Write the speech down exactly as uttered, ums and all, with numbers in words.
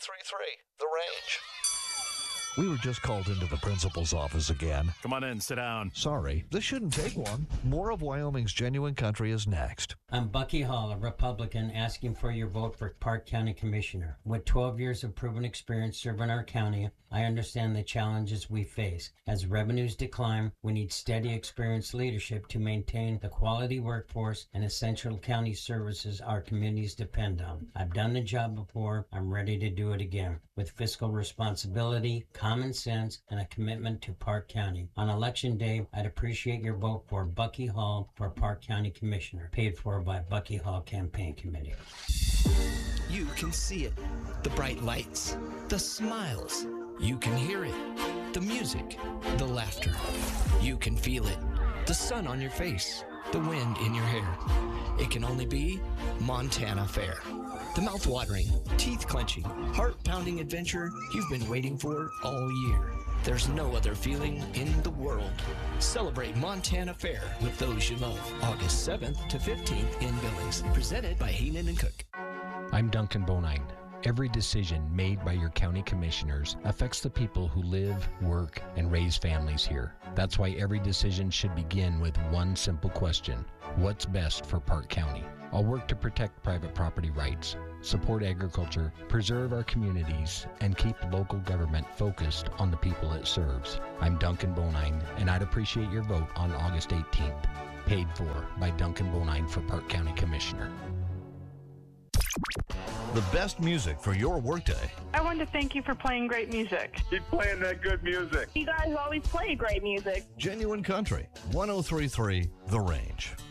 three three The Range. We were just called into the principal's office again. Come on in, sit down. Sorry, this shouldn't take long. More of Wyoming's Genuine Country is next. I'm Bucky Hall, a Republican, asking for your vote for Park County Commissioner. With twelve years of proven experience serving our county, I understand the challenges we face. As revenues decline, we need steady, experienced leadership to maintain the quality workforce and essential county services our communities depend on. I've done the job before. I'm ready to do it again. With fiscal responsibility, common sense, and a commitment to Park County. On election day, I'd appreciate your vote for Bucky Hall for Park County Commissioner, paid for by Bucky Hall Campaign Committee. You can see it. The bright lights, the smiles. You can hear it. The music, the laughter. You can feel it. The sun on your face, the wind in your hair. It can only be Montana Fair. The mouth-watering, teeth-clenching, heart-pounding adventure you've been waiting for all year. There's no other feeling in the world. Celebrate Montana Fair with those you love. August seventh to fifteenth in Billings. Presented by Heenan and Cook. I'm Duncan Bonine. Every decision made by your county commissioners affects the people who live, work, and raise families here. That's why every decision should begin with one simple question. What's best for Park County? I'll work to protect private property rights, support agriculture, preserve our communities, and keep local government focused on the people it serves. I'm Duncan Bonine, and I'd appreciate your vote on August eighteenth. Paid for by Duncan Bonine for Park County Commissioner. The best music for your workday. I want to thank you for playing great music. Keep playing that good music. You guys always play great music. Genuine Country, one oh three point three The Range.